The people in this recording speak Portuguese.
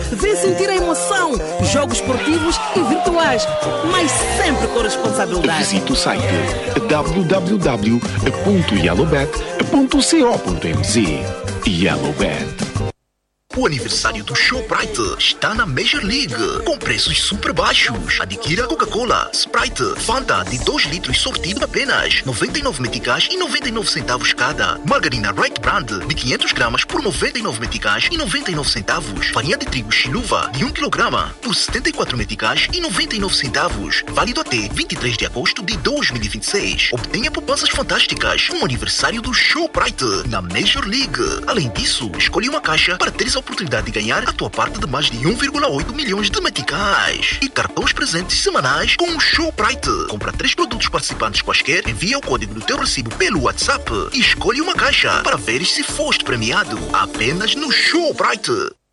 Vem sentir a emoção. Jogos esportivos e virtuais, mas sempre com responsabilidade. Visite o site www.yellowbet.co.mz. Yellowbet. O aniversário do Shoprite está na Major League, com preços super baixos. Adquira Coca-Cola, Sprite, Fanta de 2 litros sortido apenas 99 meticais e 99 centavos cada. Margarina Right Brand de 500 gramas por 99 meticais e 99 centavos. Farinha de trigo Chiluva de 1 kg por 74 meticais e 99 centavos. Válido até 23 de agosto de 2026. Obtenha poupanças fantásticas com o aniversário do Shoprite na Major League. Além disso, escolha uma caixa para teres a oportunidade de ganhar a tua parte de mais de 1,8 milhões de meticais e cartões presentes semanais com o Shoprite. Compra 3 produtos participantes quaisquer, envia o código do teu recibo pelo WhatsApp e escolhe uma caixa para veres se foste premiado apenas no Shoprite.